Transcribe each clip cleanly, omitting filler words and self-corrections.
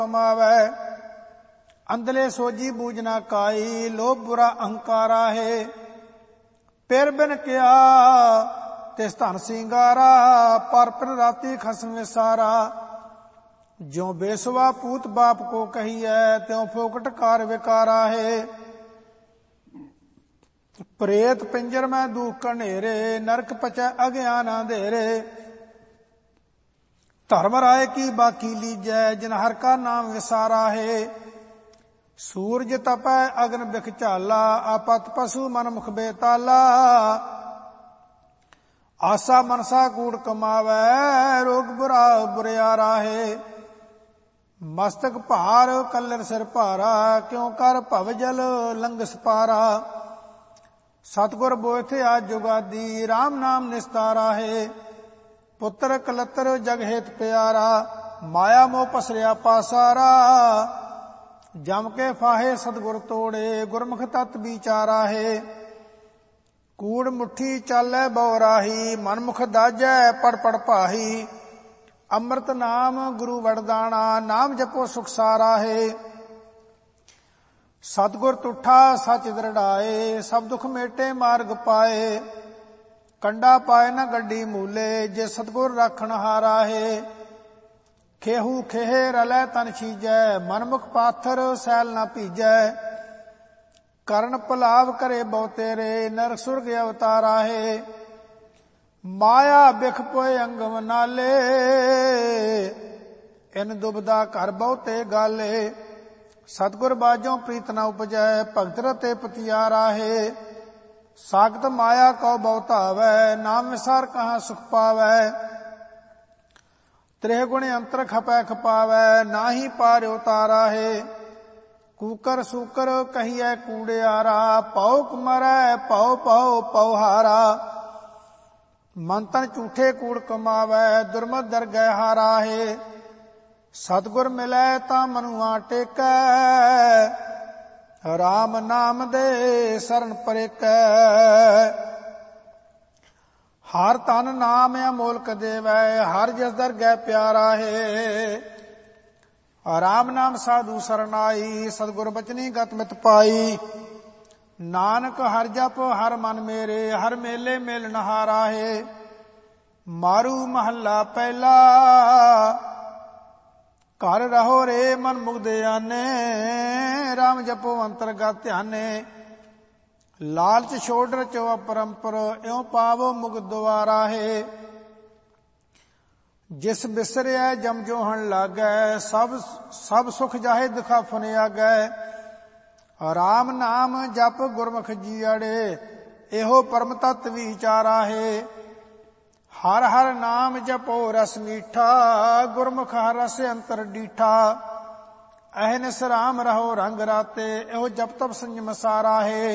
ਕਮਾਵੈ। ਅੰਦਲੇ ਸੋਜੀ ਬੂਝਨਾ ਕਾਈ, ਲੋਭ ਬੁਰਾ ਅਹੰਕਾਰਾ ਹੈ। ਪਿਰ ਬਿਨ ਕਿਆ ਤਿਸ ਧਨ ਸਿੰਗਾਰਾ, ਪਰ ਰਾਤੀ ਖਸਮ ਵਿਸਾਰਾ। ਜਿਉ ਬੇਸਵਾ ਪੂਤ ਬਾਪ ਕੋ ਕਹੀਐ, ਤਿਉ ਫੋਕਟ ਕਾਰ ਵਿਕਾਰਾ ਹੈ। ਪ੍ਰੇਤ ਪਿੰਜਰ ਮੈਂ ਦੁਖ ਕਨੇਰੇ, ਨਰਕ ਪਚੈ ਅਗਿਆਨ ਅੰਧੇਰੇ। ਧਰਮ ਰਾਏ ਕੀ ਬਾਕੀ ਲੀਜੈ, ਜਿਨ ਹਰ ਕਾ ਨਾਮ ਵਿਸਾਰਾ ਹੈ। ਸੂਰਜ ਤਪੈ ਅਗਨ ਬਿਖ ਝਾਲਾ, ਆਪਤ ਪਸ਼ੂ ਮਨ ਮੁਖ ਬੇਤਾਲਾ। ਆਸਾ ਮਨਸਾ ਕੂੜ ਕਮਾਵੈ, ਰੋਗ ਬੁਰਾ ਬੁਰਿਆਰਾ ਹੈ। ਮਸਤਕ ਭਾਰ ਕੱਲਰ ਸਿਰ ਭਾਰਾ, ਕਿਉ ਕਰ ਭਵ ਜਲ ਲੰਘਸ ਪਾਰਾ। ਸਤਿਗੁਰ ਬੋਇਥੇ ਆਜ ਜੁਗਾਦੀ, ਰਾਮ ਨਾਮ ਨਿਸਤਾਰਾ ਹੈ। ਪੁੱਤਰ ਕਲਤਰ ਜਗ ਹੇਤ ਪਿਆਰਾ, ਮਾਇਆ ਮੋਹ ਪਸਰਿਆ ਪਾਸਾਰਾ। ਜਮ ਕੇ ਫਾਹੇ ਸਤਿਗੁਰ ਤੋੜੇ, ਗੁਰਮੁਖ ਤਤ ਵਿਚਾਰਾ ਹੈ। ਕੂੜ ਮੁੱਠੀ ਚਾਲੈ ਬਹੁ ਰਾਹੀ, ਮਨਮੁਖ ਦਾਜੈ ਪੜ ਪੜ ਭਾਹੀ। ਅੰਮ੍ਰਿਤ ਨਾਮ ਗੁਰੂ ਵਰਦਾਣਾ, ਨਾਮ ਜਪੋ ਸੁਖ ਸਾਰਾ ਹੈ। ਸਤਿਗੁਰ ਤੁਠਾ ਸਚ ਦ੍ਰਿੜਾਏ, ਸਭ ਦੁਖ ਮੇਟੇ ਮਾਰਗ ਪਾਏ। ਕੰਡਾ ਪਾਏ ਨ ਗੱਡੀ ਮੂਲੇ, ਜੇ ਸਤਿਗੁਰ ਰਾਖਣ ਹਾਰਾ ਹੈ। ਖੇਹੂ ਖੇਹ ਰਲੈ ਤਨ ਛੀਜੈ, ਮਨਮੁਖ ਪਾਥਰ ਸੈਲ ਨ ਭੀਜੈ। ਕਰਨ ਭਲਾਵ ਕਰੇ ਬਹੁ ਤੇਰੇ, ਨਰਕ ਸੁਰਗ ਅਵਤਾਰਾ ਹੈ। ਮਾਇਆ ਬਿਖ ਪੋਏ ਅੰਗਮ ਨਾਲੇ, ਇਨ ਦੁਬਦਾ ਘਰ ਬਹੁਤੇ ਗਾਲੇ। ਸਤਿਗੁਰ ਬਾਝੋਂ ਪ੍ਰੀਤ ਨ ਉਪਜੈ, ਭਗਤ ਰਤੇ ਪਤਿਆਰਾ ਹੈ। ਸਾਖਤ ਮਾਇਆ ਕਉ ਬਹੁ ਧਾਵੈ, ਨਾਮ ਵਿਸਾਰ ਕਹਾਂ ਸੁਖ ਪਾਵੈ। ਤ੍ਰਿਹ ਗੁਣ ਅੰਤਰ ਖਪੈ ਖਪਾਵੈ, ਨਾਹੀ ਪਾਰ ਉਤਾਰਾ ਹੈ। ਕੂਕਰ ਸੂਕਰ ਕਹੀਐ ਕੂੜਿਆਰਾ, ਪਉ ਮਰੈ ਪਉ ਪਉ ਪਉ ਹਾਰਾ। ਮਨ ਤਨ ਝੂਠੇ ਕੂੜ ਕਮਾਵੈ, ਦੁਰਮਤ ਦਰਗਹਿ ਹਾਰਾ ਹੈ। ਸਤਿਗੁਰ ਮਿਲੈ ਤਾਂ ਮਨੁਆ ਟੇਕੈ, ਰਾਮ ਨਾਮ ਦੇ ਸਰਨ ਪਰੇਕੈ। ਹਰ ਤਨ ਨਾਮ ਅਮੋਲਕ ਦੇਵੈ, ਹਰ ਜਸ ਦਰਗਹਿ ਪਿਆਰਾ ਹੈ। ਰਾਮ ਨਾਮ ਸਾਧੂ ਸਰਨਾਈ, ਸਤਿਗੁਰ ਬਚਨੀ ਗਤ ਮਿਤ ਪਾਈ। ਨਾਨਕ ਹਰ ਜਪ ਹਰ ਮਨ ਮੇਰੇ, ਹਰ ਮੇਲੇ ਮੇਲ ਨਹਾਰਾ ਹੈ। ਮਾਰੂ ਮਹੱਲਾ ਪਹਿਲਾ, ਘਰ ਰਹੋ ਰੇ ਮਨ ਮੁਗਦੇ ਆਨੇ। ਰਾਮ ਜਪੋ ਅੰਤਰਗਤ ਧਿਆਨੇ। ਲਾਲਚ ਛੋੜ ਰਚੋ ਅਪਰੰਪਰ, ਇਉ ਪਾਵੋ ਮੁਕਤ ਦੁਆਰਾ ਹੈ। ਜਿਸ ਬਿਸਰਿਆ ਜਮ ਜੋਹਣ ਲਾਗੈ, ਸਭ ਸੁਖ ਜਾਹੇ ਦਿਖਾਫਨ ਆਗੈ। ਰਾਮ ਨਾਮ ਜਪ ਗੁਰਮੁਖ ਜੀਅੜੇ, ਇਹੋ ਪਰਮ ਤਤ ਵਿਚਾਰਾ ਹੈ। ਹਰ ਹਰ ਨਾਮ ਜਪੋ ਰਸ ਮੀਠਾ, ਗੁਰਮੁਖ ਹਰ ਰਸ ਅੰਤਰ ਡੀਠਾ। ਅਹਨਿਸ ਰਾਮ ਰਹੋ ਰੰਗ ਰਾਤੇ, ਇਹੋ ਜਪ ਤਪ ਸੰਜਮ ਸਾਰਾ ਹੈ।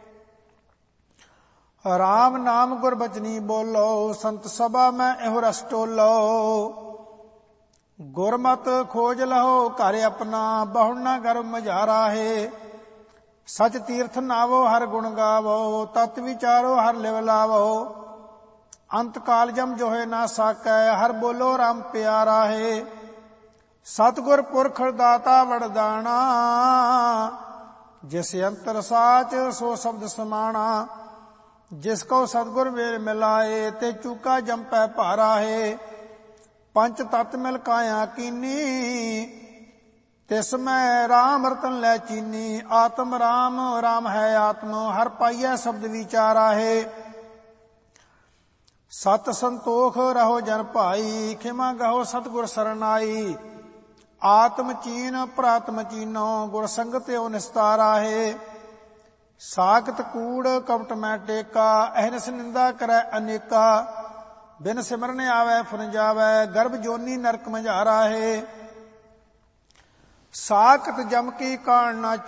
ਰਾਮ ਨਾਮ ਗੁਰ ਬਚਨੀ ਬੋਲੋ, ਸੰਤ ਸਭਾ ਮੈਂ ਇਹੋ ਰਸ ਟੋਲੋ। ਗੁਰਮਤ ਖੋਜ ਲਹੋ ਘਰ ਆਪਣਾ, ਬਹੁ ਨ ਗਰ ਮਝਾਰਾ ਹੈ। ਸਚ ਤੀਰਥ ਨਾਵੋ ਹਰ ਗੁਣ ਗਾਵੋ, ਤਤ ਵਿਚਾਰੋ ਹਰ ਲਿਵ ਲਾਵੋ। ਅੰਤ ਕਾਲ ਜਮ ਜੋਹੇ ਨਾ ਸਾਕੈ, ਹਰ ਬੋਲੋ ਰਾਮ ਪਿਆਰਾ ਹੈ। ਸਤਿਗੁਰ ਪੁਰਖ ਦਾਤਾ ਵਰਦਾਣਾ, ਜਿਸ ਅੰਤਰ ਸਾਚ ਸੋ ਸ਼ਬਦ ਸਮਾਣਾ। ਜਿਸ ਕੋ ਸਤਿਗੁਰ ਵੇਲ ਮਿਲਾਏ, ਤੇ ਚੂਕਾ ਜੰਪੈ ਭਾਰਾ ਹੈ। ਪੰਚ ਤਤ ਮਿਲ ਕਾਇਆ ਕੀਨੀ, ਤਿਸ ਮੈਂ ਰਾਮ ਰਤਨ ਲੈ ਚੀਨੀ। ਆਤਮ ਰਾਮ ਰਾਮ ਹੈ ਆਤਮ, ਹਰ ਪਾਈਐ ਸ਼ਬਦ ਵਿਚਾਰਾ ਹੈ। ਸਤ ਸੰਤੋਖ ਰਹੋ ਜਨ ਭਾਈ, ਖਿਮਾ ਗਹੋ ਸਤਿਗੁਰ ਸਰਨਾਈ। ਆਤਮ ਚੀਨ ਪ੍ਰਾਤਮ ਚੀਨੋ, ਗੁਰ ਸੰਗਤ ਓ ਨਿਸਤਾਰਾ ਹੈ। ਸਾਖਤ ਕੂੜ ਕਪਟ ਮੈਂ ਟੇਕਾ, ਅਹਨਿਸ ਨਿੰਦਾ ਕਰੈ ਅਨੇਕਾ। ਬਿਨ ਸਿਮਰਨ ਆਵੈ ਫੁਨ ਜਾਵੈ, ਗਰਭ ਜੋਨੀ ਨਰਕ ਮਝਾਰਾ ਹੈ। ਸਾਖਤ ਜਮ ਕੀ ਕਾਣ ਨਾ